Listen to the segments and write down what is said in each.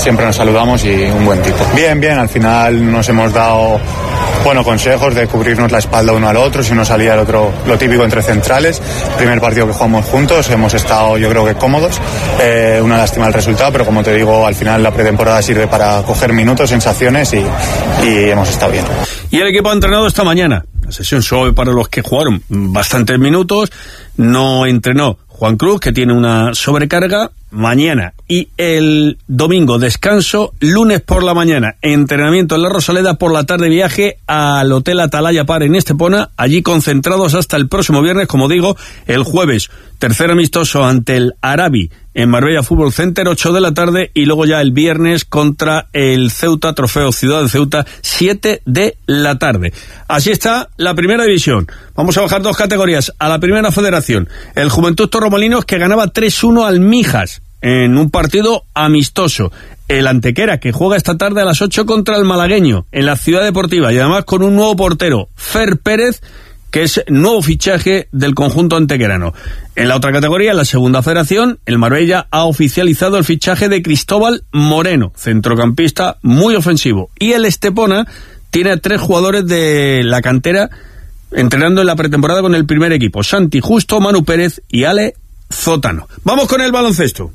siempre nos saludamos y un buen tipo. Bien, al final nos hemos dado consejos de cubrirnos la espalda uno al otro, si uno salía el otro, lo típico entre centrales. Primer partido que jugamos juntos, hemos estado yo creo que cómodos, una lástima el resultado, pero como te digo, al final la pretemporada sirve para coger minutos, sensaciones y hemos estado bien. Y el equipo ha entrenado esta mañana, la sesión suave para los que jugaron bastantes minutos. No entrenó Juan Cruz, que tiene una sobrecarga. Mañana y el domingo descanso, lunes por la mañana entrenamiento en la Rosaleda, por la tarde viaje al Hotel Atalaya Par en Estepona, allí concentrados hasta el próximo viernes, como digo, el jueves, tercer amistoso ante el Arabi en Marbella Fútbol Center, 8 de la tarde, y luego ya el viernes contra el Ceuta, Trofeo Ciudad de Ceuta, 7 de la tarde. Así está la primera división. Vamos a bajar 2 categorías a la primera federación. El Juventud Torremolinos, que ganaba 3-1 al Mijas en un partido amistoso. El Antequera, que juega esta tarde a las 8 contra el Malagueño en la Ciudad Deportiva, y además con un nuevo portero, Fer Pérez, que es nuevo fichaje del conjunto antequerano. En la otra categoría, en la segunda federación, el Marbella ha oficializado el fichaje de Cristóbal Moreno, centrocampista muy ofensivo, y el Estepona tiene a 3 jugadores de la cantera entrenando en la pretemporada con el primer equipo: Santi Justo, Manu Pérez y Ale Zótano. Vamos con el baloncesto.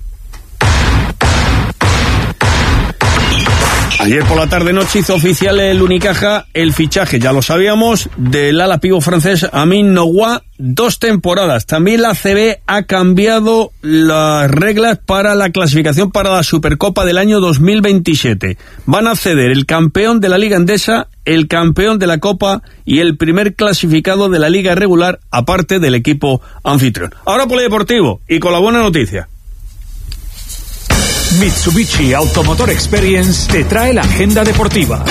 Ayer por la tarde-noche hizo oficial el Unicaja el fichaje, ya lo sabíamos, del ala pivo francés Amin Noua, 2 temporadas. También la ACB ha cambiado las reglas para la clasificación para la Supercopa del año 2027. Van a acceder el campeón de la Liga Endesa, el campeón de la Copa y el primer clasificado de la Liga regular, aparte del equipo anfitrión. Ahora polideportivo, y con la buena noticia. Mitsubishi Automotor Experience te trae la agenda deportiva.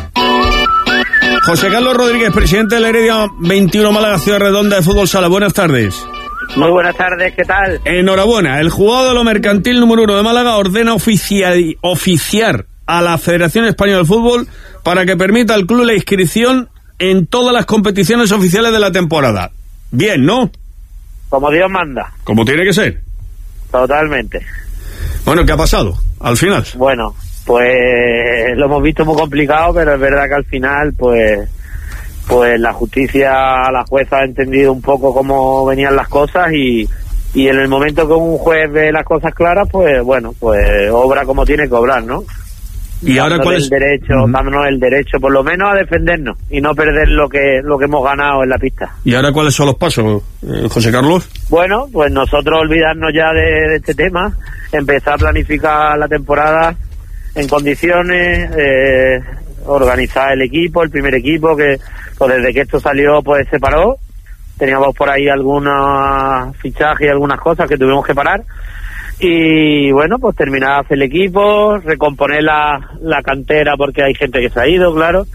José Carlos Rodríguez, presidente de la Heredia 21 Málaga Ciudad Redonda de Fútbol Sala. Buenas tardes. Muy buenas tardes, ¿qué tal? Enhorabuena. El juzgado de lo mercantil número 1 de Málaga ordena oficiar a la Federación Española de Fútbol para que permita al club la inscripción en todas las competiciones oficiales de la temporada. Bien, ¿no? Como Dios manda. Como tiene que ser. Totalmente. Bueno, ¿qué ha pasado al final? Bueno, pues lo hemos visto muy complicado, pero es verdad que al final, pues la justicia, la jueza ha entendido un poco cómo venían las cosas y en el momento que un juez ve las cosas claras, pues bueno, pues obra como tiene que obrar, ¿no? Y ahora cuál es dándonos el derecho, por lo menos, a defendernos y no perder lo que hemos ganado en la pista. ¿Y ahora cuáles son los pasos, José Carlos? Bueno, pues nosotros olvidarnos ya de este tema, empezar a planificar la temporada en condiciones, organizar el equipo, el primer equipo, que pues desde que esto salió pues se paró. Teníamos por ahí algunos fichajes y algunas cosas que tuvimos que parar. Y bueno, pues terminar de hacer el equipo, recomponer la cantera porque hay gente que se ha ido, claro,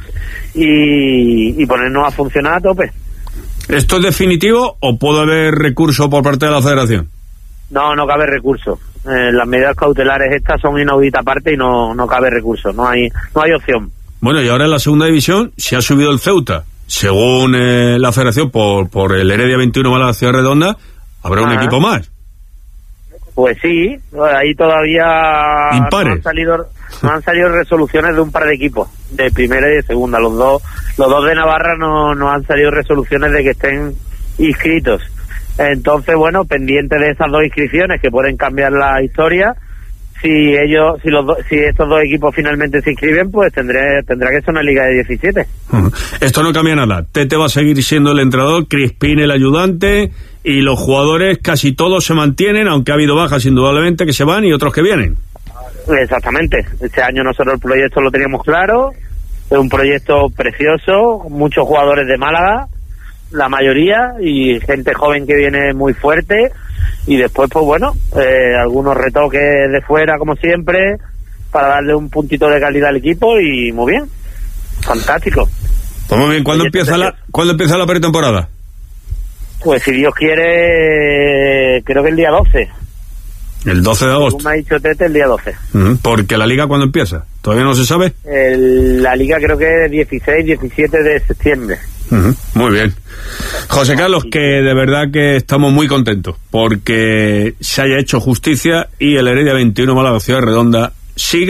y ponernos a funcionar a tope. ¿Esto es definitivo o puede haber recurso por parte de la Federación? No cabe recurso. Las medidas cautelares estas son inaudita aparte y no cabe recurso, no hay opción. Bueno, y ahora en la segunda división se ha subido el Ceuta. Según la Federación, por el Heredia 21 Málaga Ciudad Redonda, habrá un equipo más. Pues sí, ahí todavía impares. No han salido resoluciones de un par de equipos, de primera y de segunda. Los dos de Navarra no han salido resoluciones de que estén inscritos. Entonces, bueno, pendiente de esas 2 inscripciones que pueden cambiar la historia. Si estos 2 equipos finalmente se inscriben, pues tendrá que ser una liga de 17. Esto no cambia nada. Tete va a seguir siendo el entrenador, Crispín el ayudante, y los jugadores casi todos se mantienen, aunque ha habido bajas indudablemente que se van y otros que vienen. Exactamente. Este año nosotros el proyecto lo teníamos claro. Es un proyecto precioso, muchos jugadores de Málaga, la mayoría, y gente joven que viene muy fuerte. Y después, pues bueno, algunos retoques de fuera, como siempre, para darle un puntito de calidad al equipo, y muy bien, fantástico. Pues muy bien. ¿Cuándo empieza la pretemporada? Pues si Dios quiere, creo que el día 12. El 12 de agosto. Como me ha dicho Tete, el día 12. ¿Porque la liga cuándo empieza? ¿Todavía no se sabe? La liga creo que es 16, 17 de septiembre. Muy bien. José Carlos, que de verdad que estamos muy contentos porque se haya hecho justicia y el Heredia 21 Málaga Ciudad Redonda sigue